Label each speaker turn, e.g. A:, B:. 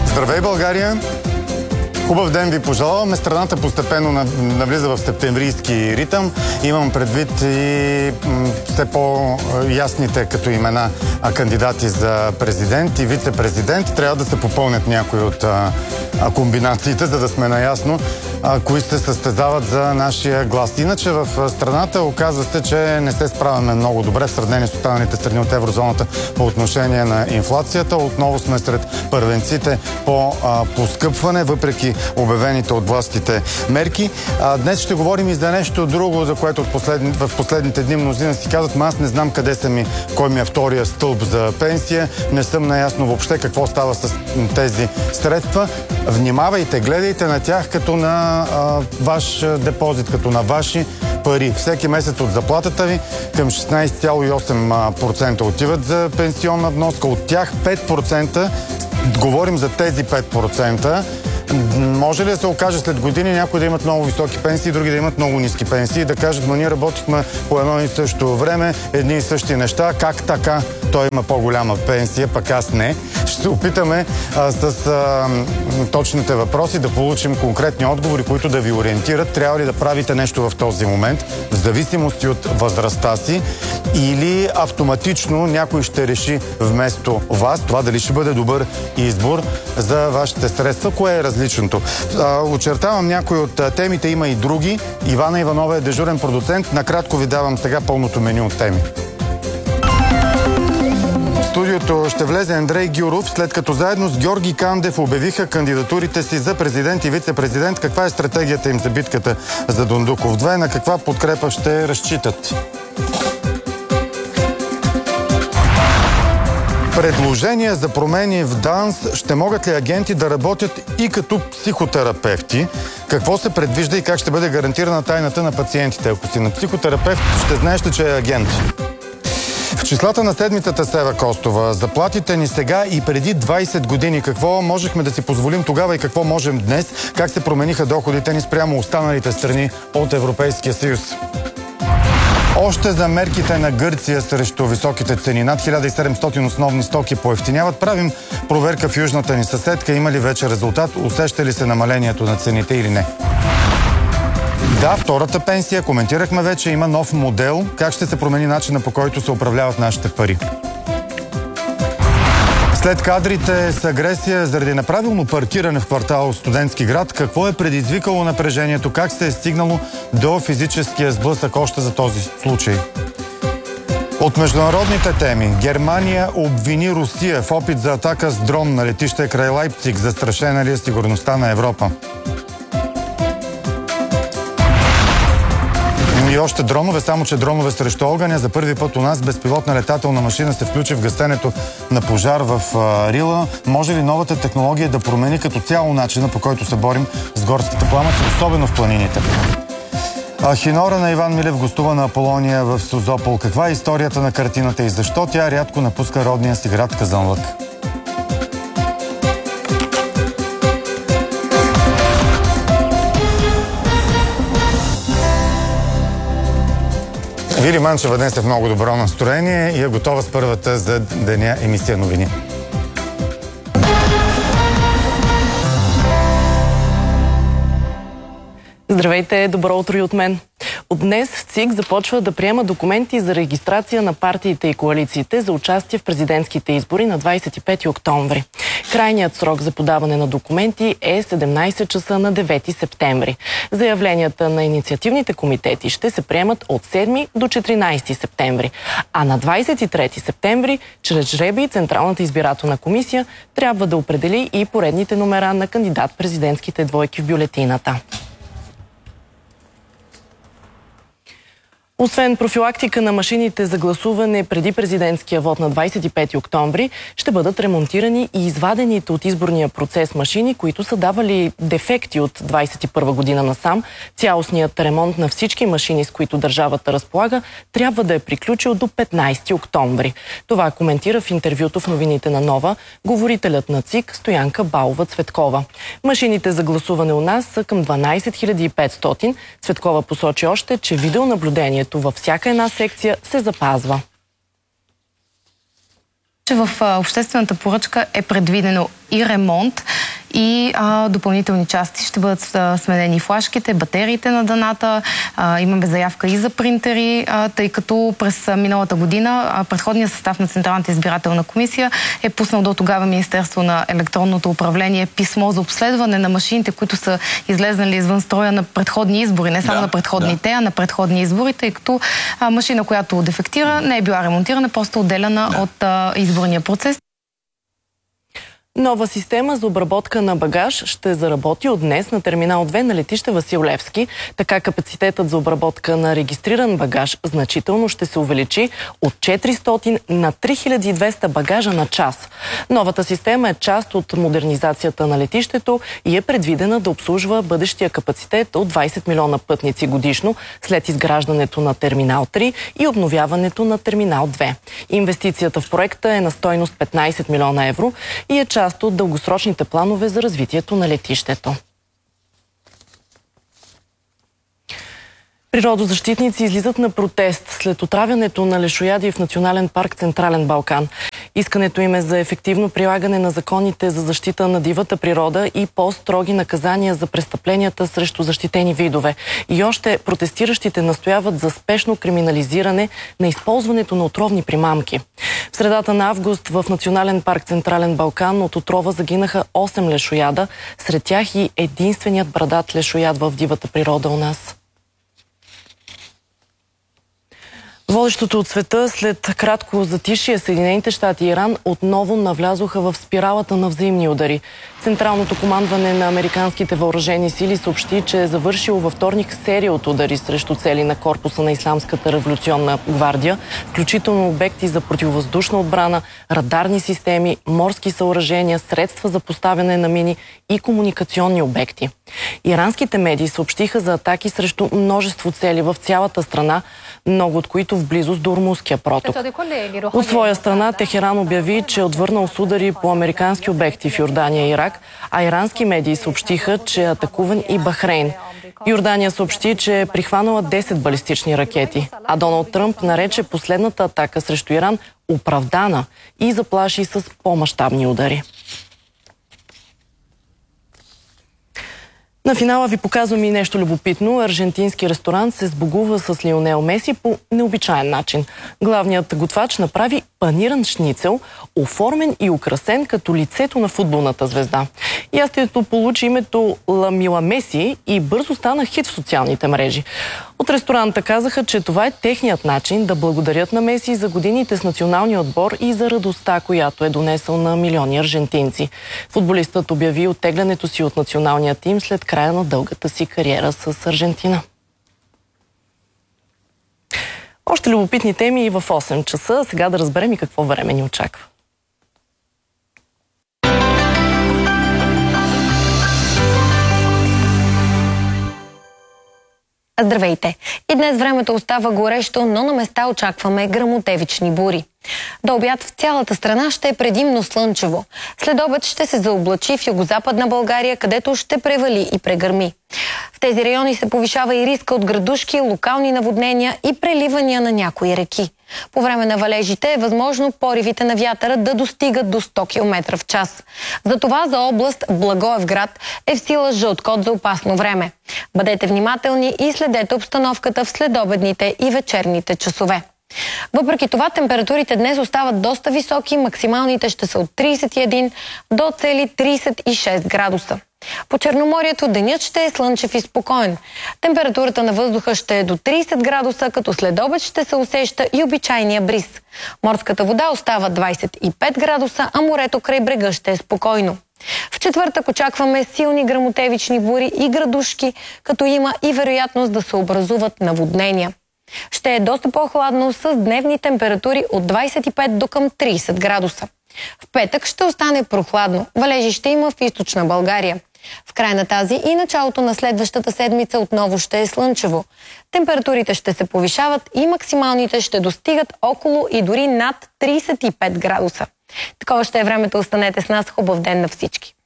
A: Здравей, България! Хубав ден ви пожелаваме. Страната постепенно навлиза в септемврийски ритъм. Имам предвид и все по-ясните като имена кандидати за президент и вице-президент. Трябва да се попълнят някои от комбинациите, за да сме наясно кои се състезават за нашия глас. Иначе в страната оказва се, че не се справяме много добре в сравнение с останалите страни от еврозоната по отношение на инфлацията. Отново сме сред първенците по поскъпване, въпреки обявените от властите мерки. Днес ще говорим и за нещо друго, за което в последните дни мнозина си казват: аз не знам кой ми е втория стълб за пенсия, не съм наясно въобще какво става с тези средства. Внимавайте, гледайте на тях като на ваш депозит, като на ваши пари. Всеки месец от заплатата ви към 16,8% отиват за пенсионна вноска. От тях 5%, говорим за тези 5%, може ли да се окаже след години някои да имат много високи пенсии, други да имат много ниски пенсии и да кажат: ние работихме по едно и също време, едни и същи неща, как така той има по-голяма пенсия, пък аз не? Ще се опитаме с точните въпроси да получим конкретни отговори, които да ви ориентират. Трябва ли да правите нещо в този момент, в зависимости от възрастта си, или автоматично някой ще реши вместо вас това дали ще бъде добър избор за вашите средства? Кое е различното? Очертавам някои от темите, има и други. Ивана Иванова е дежурен продуцент. Накратко ви давам сега пълното меню от теми. В студиото ще влезе Андрей Гюров, след като заедно с Георги Кандев обявиха кандидатурите си за президент и вице-президент. Каква е стратегията им за битката за Дондуков 2? На каква подкрепа ще разчитат? Предложения за промени в ДАНС. Ще могат ли агенти да работят и като психотерапевти? Какво се предвижда и как ще бъде гарантирана тайната на пациентите? Ако си на психотерапевт, ще знаеш ли, че е агент? В числата на седмицата Сева Костова. Заплатите ни сега и преди 20 години. Какво можехме да си позволим тогава и какво можем днес? Как се промениха доходите ни спрямо останалите страни от Европейския съюз? Още за мерките на Гърция срещу високите цени. Над 1700 основни стоки поевтиняват. Правим проверка в южната ни съседка. Има ли вече резултат? Усеща ли се намалението на цените или не? Да, втората пенсия. Коментирахме вече. Има нов модел. Как ще се промени начина, по който се управляват нашите пари? След кадрите с агресия заради неправилно паркиране в квартал Студентски град, какво е предизвикало напрежението? Как се е стигнало до физическия сблъсък още за този случай? От международните теми. Германия обвини Русия в опит за атака с дрон на летище край Лайпциг. Застрашена ли е сигурността на Европа? И още дронове, само че дронове срещу огъня. За първи път у нас безпилотна летателна машина се включи в гасенето на пожар в Рила. Може ли новата технология да промени като цяло начина, по който се борим с горските пламъци, особено в планините? Хинора на Иван Милев гостува на Аполония в Созопол. Каква е историята на картината и защо тя рядко напуска родния си град Казанлък? Вили Манчева днес е в много добро настроение и е готова с първата за деня емисия новини.
B: Здравейте, добро утро и от мен. От днес ЦИК започва да приема документи за регистрация на партиите и коалициите за участие в президентските избори на 25 октомври. Крайният срок за подаване на документи е 17 часа на 9 септември. Заявленията на инициативните комитети ще се приемат от 7 до 14 септември. А на 23 септември, чрез жребий, Централната избирателна комисия трябва да определи и поредните номера на кандидат-президентските двойки в бюлетината. Освен профилактика на машините за гласуване преди президентския вод на 25 октомври, ще бъдат ремонтирани и извадените от изборния процес машини, които са давали дефекти от 21 година насам. Цялостният ремонт на всички машини, с които държавата разполага, трябва да е приключил до 15 октомври. Това коментира в интервюто в новините на Нова говорителят на ЦИК Стоянка Балова-Цветкова. Машините за гласуване у нас са към 12 500. Цветкова посочи още, че видеонаблюдението във всяка една секция се запазва.
C: В обществената поръчка е предвидено и ремонт, и допълнителни части. Ще бъдат сменени флашките, батериите на даната. Имаме заявка и за принтери, тъй като през миналата година предходният състав на Централната избирателна комисия е пуснал до тогава Министерство на електронното управление писмо за обследване на машините, които са излезнали извън строя на предходни избори. Не само на предходните, а на предходни избори, тъй като машина, която дефектира, не е била ремонтирана, просто отделена от изборния процес.
B: Нова система за обработка на багаж ще заработи от днес на терминал 2 на летище Васил Левски. Така капацитетът за обработка на регистриран багаж значително ще се увеличи от 400 на 3200 багажа на час. Новата система е част от модернизацията на летището и е предвидена да обслужва бъдещия капацитет от 20 милиона пътници годишно след изграждането на терминал 3 и обновяването на терминал 2. Инвестицията в проекта е на стойност 15 милиона евро и е част от дългосрочните планове за развитието на летището. Природозащитници излизат на протест след отравянето на лешояди в Национален парк Централен Балкан. Искането им е за ефективно прилагане на законите за защита на дивата природа и по-строги наказания за престъпленията срещу защитени видове. И още протестиращите настояват за спешно криминализиране на използването на отровни примамки. В средата на август в Национален парк Централен Балкан от отрова загинаха 8 лешояда, сред тях и единственият брадат лешояд в дивата природа у нас. Водещото от света след кратко затишие Съединените щати и Иран отново навлязоха в спиралата на взаимни удари. Централното командване на американските въоръжени сили съобщи, че е завършило във вторник серия от удари срещу цели на корпуса на Исламската революционна гвардия, включително обекти за противовъздушна отбрана, радарни системи, морски съоръжения, средства за поставяне на мини и комуникационни обекти. Иранските медии съобщиха за атаки срещу множество цели в цялата страна, много от които в близост до Ормузския проток. От своя страна Техеран обяви, че е отвърнал с удари по американски обекти в Йордания и Ирак, а ирански медии съобщиха, че е атакуван и Бахрейн. Йордания съобщи, че е прихванала 10 балистични ракети, а Доналд Тръмп нарече последната атака срещу Иран оправдана и заплаши с по-мащабни удари. На финала ви показвам и нещо любопитно. Аржентински ресторант се сбогува с Лионел Меси по необичаен начин. Главният готвач направи паниран шницел, оформен и украсен като лицето на футболната звезда. Ястието получи името Ла Мила Меси и бързо стана хит в социалните мрежи. От ресторанта казаха, че това е техният начин да благодарят на Меси за годините с националния отбор и за радостта, която е донесъл на милиони аржентинци. Футболистът обяви оттеглянето си от националния тим след края на дългата си кариера с Аржентина. Още любопитни теми и в 8 часа. Сега да разберем и какво време ни очаква.
D: Здравейте! И днес времето остава горещо, но на места очакваме гръмотевични бури. До обяд в цялата страна ще е предимно слънчево. След обед ще се заоблачи в югозападна България, където ще превали и прегърми. В тези райони се повишава и риска от градушки, локални наводнения и преливания на някои реки. По време на валежите е възможно поривите на вятъра да достигат до 100 км в час. Затова за област Благоевград е в сила жълт код за опасно време. Бъдете внимателни и следете обстановката в следобедните и вечерните часове. Въпреки това, температурите днес остават доста високи, максималните ще са от 31 до цели 36 градуса. По Черноморието денят ще е слънчев и спокоен. Температурата на въздуха ще е до 30 градуса, като след обед ще се усеща и обичайния бриз. Морската вода остава 25 градуса, а морето край брега ще е спокойно. В четвъртък очакваме силни гръмотевични бури и градушки, като има и вероятност да се образуват наводнения. Ще е доста по-хладно с дневни температури от 25 до към 30 градуса. В петък ще остане прохладно. Валежи ще има в източна България. В края на тази и началото на следващата седмица отново ще е слънчево. Температурите ще се повишават и максималните ще достигат около и дори над 35 градуса. Такова ще е времето. Останете с нас. Хубав ден на всички!